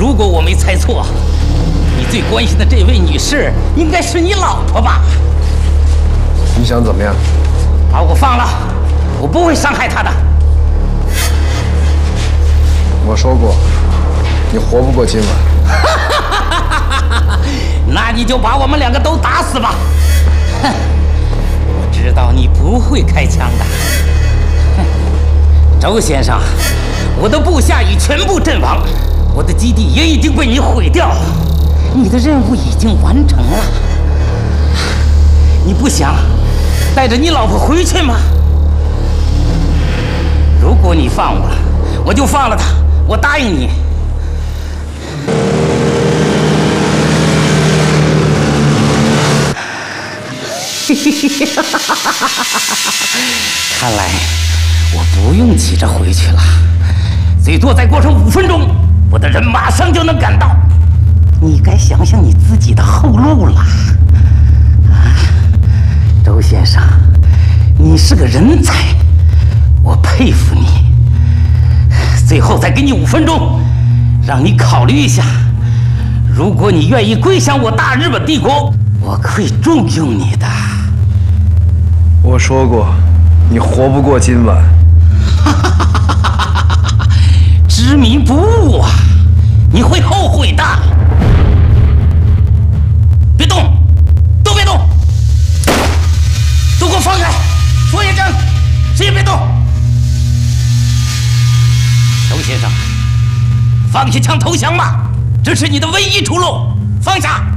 如果我没猜错，你最关心的这位女士应该是你老婆吧？ 你想怎么样？ 把我放了，我不会伤害她的。 我说过，你活不过今晚。 那你就把我们两个都打死吧！哼，我知道你不会开枪的。哼，周先生，我的部下已全部阵亡，我的基地也已经被你毁掉，你的任务已经完成了。你不想带着你老婆回去吗？如果你放我，我就放了她，我答应你。看来我不用急着回去了，最多再过上5分钟，我的人马上就能赶到。你该想想你自己的后路了。周先生，你是个人才，我佩服你。最后再给你5分钟，让你考虑一下。如果你愿意归降我大日本帝国，我可以重用你的。 我说过，你活不过今晚。 执迷不悟啊，你会后悔的。别动，都别动，都给我放开！佛爷正，谁也别动。周先生，放下枪投降吧，这是你的唯一出路。放下！